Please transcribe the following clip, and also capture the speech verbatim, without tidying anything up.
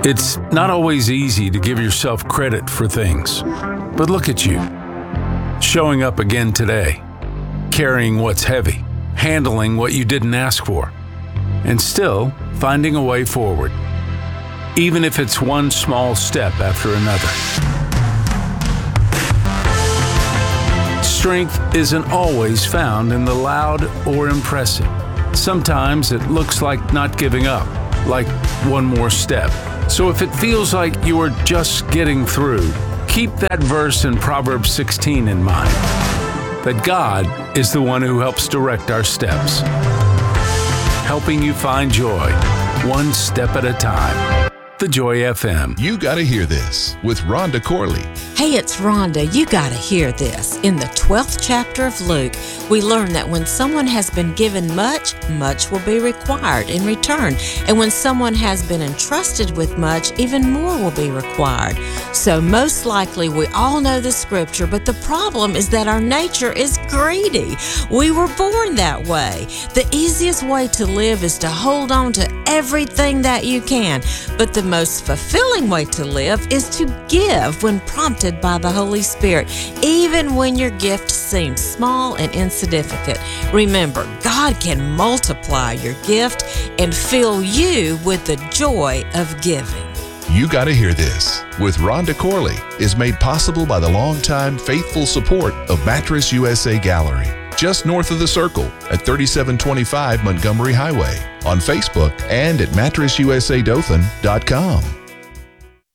It's not always easy to give yourself credit for things, but look at you, showing up again today, carrying what's heavy, handling what you didn't ask for, and still finding a way forward, even if it's one small step after another. Strength isn't always found in the loud or impressive. Sometimes it looks like not giving up, like one more step. So if it feels like you are just getting through, keep that verse in Proverbs sixteen in mind, that God is the one who helps direct our steps, helping you find joy, one step at a time. The Joy F M. You Gotta Hear This with Rhonda Corley. Hey, it's Rhonda. You gotta hear this. In the twelfth chapter of Luke, we learn that when someone has been given much, much will be required in return. And when someone has been entrusted with much, even more will be required. So most likely we all know the scripture, but the problem is that our nature is greedy. We were born that way. The easiest way to live is to hold on to everything that you can. But the most fulfilling way to live is to give when prompted by the Holy Spirit, even when your gift seems small and insignificant. Remember, God can multiply your gift and fill you with the joy of giving. You Gotta Hear This with Rhonda Corley is made possible by the longtime faithful support of Mattress U S A Gallery, just north of the Circle at thirty-seven twenty-five Montgomery Highway, on Facebook and at mattress u s a dothan dot com.